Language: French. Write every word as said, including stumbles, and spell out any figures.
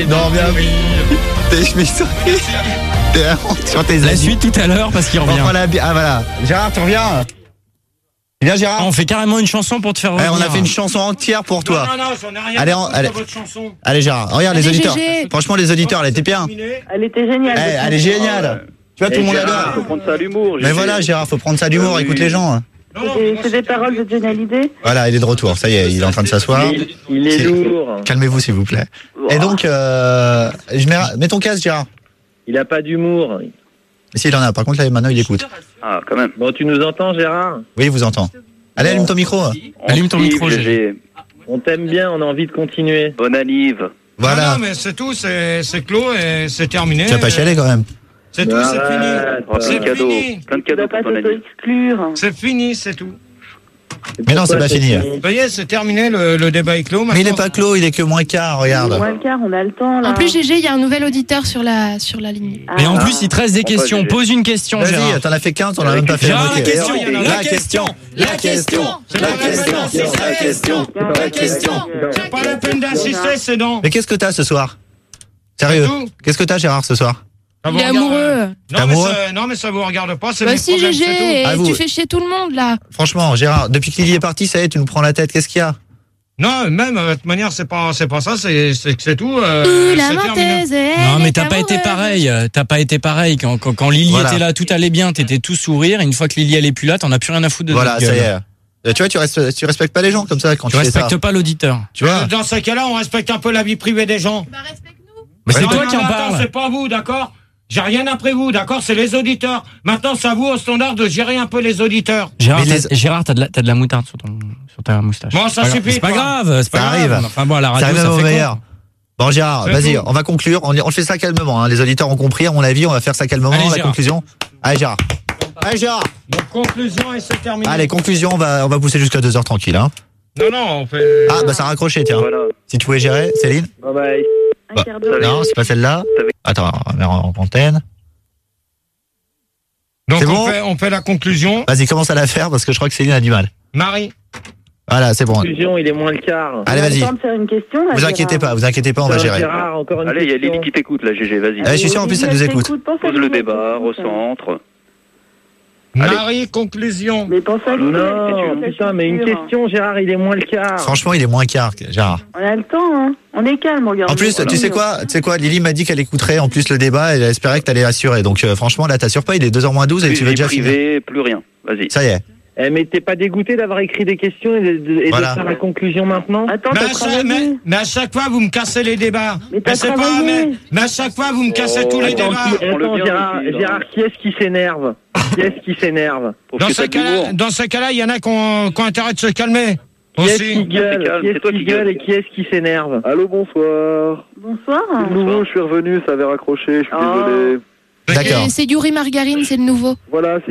oui, non, bien oui. Je m'ai sur sur tes La amis. suite tout à l'heure parce qu'il revient. Bon, voilà, ah voilà. Gérard, tu reviens. Tu viens, Gérard? Ah, on fait carrément une chanson pour te faire Ouais, revenir. on a fait une chanson entière pour toi. Non, non, non, j'en ai rien Allez, à en- foutre allez. de votre chanson. Allez, Gérard, regarde les Allez, auditeurs. G G. Franchement, les auditeurs, elle était bien. Elle était géniale. Eh, votre elle est chanson. géniale. Tu vois, tout le monde Gérard, adore. faut prendre ça à l'humour. Mais voilà, Gérard, faut prendre ça d'humour, Oui. écoute les gens. Non, non, C'est des- moi, C'est des paroles de Johnny Hallyday. Voilà, il est de retour, ça y est, il est en train de s'asseoir. Il, il est C'est- lourd. Calmez-vous, s'il vous plaît. Et donc, euh, je mets, mets ton casque, Gérard. Il a pas d'humour. Si, il en a. Par contre, là, maintenant, il écoute. Ah, quand même. Bon, tu nous entends, Gérard? Oui, il vous entend. Allez, allume ton micro. Allume ton micro, G G. On t'aime bien, on a envie de continuer. Bonne anniv. Voilà. Non, non, mais c'est tout, c'est c'est clos et c'est terminé. Tu vas pas chialer quand même. C'est tout, c'est fini. Arrête, C'est plein de cadeaux. fini. Plein de Tu cadeaux dois pas pour ton anniv. t'auto-exclure. C'est fini, c'est tout. Mais non, c'est pas fini. Vous voyez, c'est terminé, le, le débat est clos. Mais il est maintenant. pas clos, il est que moins quart, regarde. Ouais, le quart, on a le temps là. En plus, G G, il y a un nouvel auditeur sur la, sur la ligne. Ah. Et en plus, il te reste des Bon, questions. bah, G G. Pose une question, Vas-y, Gérard. t'en as fait quinze, on a même pas fait Gérard, la la moitié. question, il y en a- la question, la question, la question, la question, la question. C'est pas la peine d'insister, c'est non. Mais qu'est-ce que t'as ce soir? Sérieux? Tout. Qu'est-ce que t'as, Gérard, ce soir? Ça vous Il est regarde- amoureux. Non mais, Amoureux ça, non, mais ça vous regarde pas, c'est Bah mes si, problèmes, G G, c'est et Ah, vous- tu fais chier tout le monde là. Franchement, Gérard, depuis que Lily est parti, ça y est, tu nous prends la tête. Qu'est-ce qu'il y a? tout. Non, même, de toute manière, c'est pas, c'est pas ça, c'est c'est que c'est tout. euh, Ouh, la c'est terminé. menteuse, elle Non, mais est t'as pas été amoureuse. pareil. T'as pas été pareil. Quand, quand, quand Lily Voilà. était là, tout allait bien, t'étais tout sourire. Une fois que Lily elle est plus là, t'en as plus rien à foutre de Voilà, notre ça y gueule. est. Euh, Tu vois, tu, restes, tu respectes pas les gens comme ça quand tu, Tu fais ça. respectes pas l'auditeur. Tu vois? Euh, Dans ces cas-là, on respecte un peu la vie privée des gens. Bah respecte-nous. Mais c'est Non, toi non, qui en non, attends, parles. c'est pas vous, d'accord? J'ai rien après vous, d'accord? C'est les auditeurs. Maintenant, c'est à vous, au standard, de gérer un peu les auditeurs. Gérard, Mais t'as- les- Gérard, t'as de, la- t'as de la moutarde sur, ton, sur ta moustache. Bon, ça C'est pas suffit, grave. C'est pas quoi. grave, c'est pas Ça grave. arrive. Enfin bon, à la Ça radio, arrive ça même au fait meilleur. Bon, Gérard, C'est vas-y, tout. on va conclure. On, on fait ça calmement. Hein. Les auditeurs ont compris, à mon avis, on va faire ça calmement. Allez, la Gérard. conclusion. Allez, Gérard. Allez, Gérard. Donc, conclusion, et c'est terminé. Allez, conclusion, on va, on va pousser jusqu'à deux heures tranquille. Hein. Non, non, on fait. Ah, bah ça a raccroché, tiens. Voilà. Si tu pouvais gérer, Céline? Bye bye. Un Bah, quart d'heure. Non, c'est pas celle-là. Attends, on met en, en antenne. Donc, C'est on, bon fait, on fait la conclusion. Vas-y, commence à la faire parce que je crois que Céline a du mal. Marie. Voilà, c'est bon. Conclusion, il est moins le quart. Allez, On a le vas-y. temps de faire une question, là, Vous Gérard. inquiétez pas, vous inquiétez pas, on va gérer. Gérard, encore une Allez, il y a question. Lily qui t'écoute là, G G, vas-y. Eh, je suis sûr, en plus, elle nous écoute. Pense à Pose le lui, débat, pense à- recentre. Marie, conclusion. Mais pense à lui. Non, c'est putain, mais une sûr. question, Gérard, il est moins le quart. Franchement, il est moins quart, Gérard. On a le temps, hein. On est calme, regarde. En plus, tu sais quoi, tu sais quoi, Lily m'a dit qu'elle écouterait en plus le débat et elle espérait que t'allais assurer. Donc euh, franchement, là, t'assures pas, il est deux heures moins douze et Plus tu veux vie déjà finir. privée, plus rien. Vas-y. Ça y est. Eh, mais t'es pas dégoûté d'avoir écrit des questions et de, de- et de Voilà. faire la conclusion maintenant? Attends, Mais t'as à, chaque, travaillé. mais, mais à chaque fois, vous me cassez les débats. Mais t'as c'est pas. travaillé. Mais, mais à chaque fois, vous me cassez tous les Attends, débats. qui- On le attends, bien Gérard, ici, là. Gérard, qui est-ce qui s'énerve? Qui est-ce qui s'énerve? Pour Dans que ce t'as de cas-là, l'humour. dans ce cas-là, il y en a qui ont, qui ont intérêt de se calmer. Qui est-ce Aussi. qui gueule? calme, Qui est-ce c'est toi qui qui gueule gueule. et qui est-ce qui s'énerve? Allô, bonsoir. Bonsoir. De nouveau, je suis revenu, ça avait raccroché, je suis Ah. désolé. D'accord. C'est Yuri Margarine, c'est le nouveau. Voilà, c'est